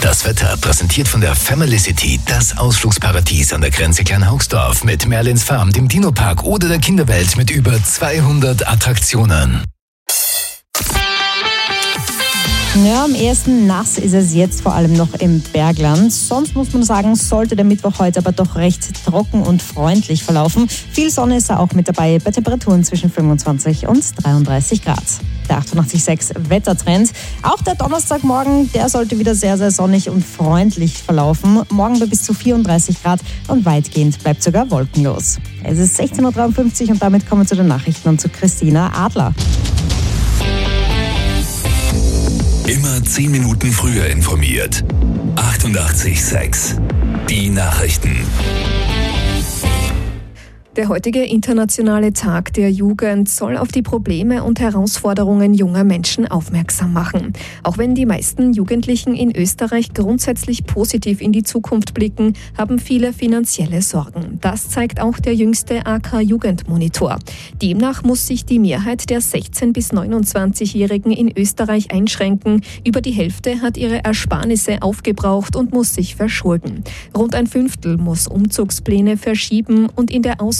Das Wetter präsentiert von der Family City, das Ausflugsparadies an der Grenze Kleinhaugsdorf mit Merlins Farm, dem Dino-Park oder der Kinderwelt mit über 200 Attraktionen. Ja, am ehesten nass ist es jetzt vor allem noch im Bergland. Sonst muss man sagen, sollte der Mittwoch heute aber doch recht trocken und freundlich verlaufen. Viel Sonne ist da auch mit dabei bei Temperaturen zwischen 25 und 33 Grad. Der 88.6 Wettertrend. Auch der Donnerstagmorgen, der sollte wieder sehr, sehr sonnig und freundlich verlaufen. Morgen bei bis zu 34 Grad und weitgehend bleibt sogar wolkenlos. Es ist 16.53 Uhr und damit kommen wir zu den Nachrichten und zu Christina Adler. Immer 10 Minuten früher informiert. 88.6 Die Nachrichten. Der heutige internationale Tag der Jugend soll auf die Probleme und Herausforderungen junger Menschen aufmerksam machen. Auch wenn die meisten Jugendlichen in Österreich grundsätzlich positiv in die Zukunft blicken, haben viele finanzielle Sorgen. Das zeigt auch der jüngste AK-Jugendmonitor. Demnach muss sich die Mehrheit der 16- bis 29-Jährigen in Österreich einschränken. Über die Hälfte hat ihre Ersparnisse aufgebraucht und muss sich verschulden. Rund ein Fünftel muss Umzugspläne verschieben und in der